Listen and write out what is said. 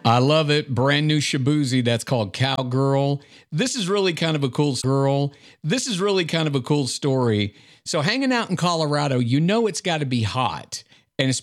I love it. Brand new Shabuzi that's called Cowgirl. This is really kind of a cool girl. This is really kind of a cool story. So hanging out in Colorado, you know it's got to be hot. And